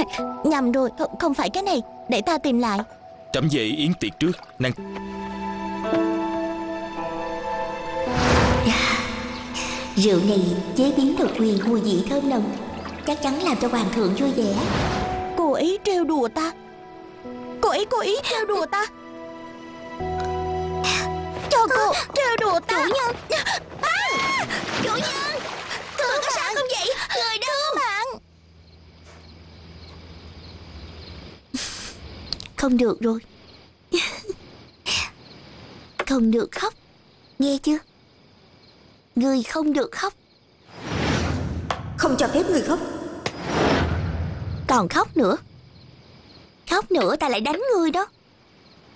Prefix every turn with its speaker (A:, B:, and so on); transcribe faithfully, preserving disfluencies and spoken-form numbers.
A: Nhầm rồi, không phải cái này. Để ta tìm lại.
B: Trẫm về yến tiệc trước. Nàng
C: Rượu này chế biến độc quyền, mùi vị thơm nồng, chắc chắn làm cho hoàng thượng vui vẻ.
A: Cô ấy trêu đùa ta. Cô ấy cố ý trêu đùa ta. Cho cô trêu đùa ta. Chủ nhân. À, chủ nhân. Cứu bạn. Sao không vậy? Người đâu bạn?
C: Không được rồi. Không được khóc, nghe chưa? Người không được khóc.
D: Không cho phép người khóc.
C: Còn khóc nữa. Khóc nữa ta lại đánh người đó.